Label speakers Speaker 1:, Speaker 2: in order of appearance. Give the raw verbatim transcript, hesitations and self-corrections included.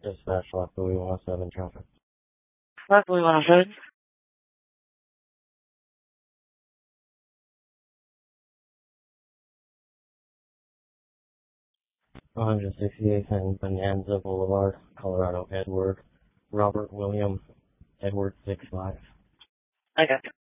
Speaker 1: Dispatch left Louis one oh seven traffic.
Speaker 2: Left Louis one oh seven.
Speaker 1: one sixty-eighth and Bonanza Boulevard, Colorado, Edward, Robert William, Edward six five.
Speaker 2: I got you.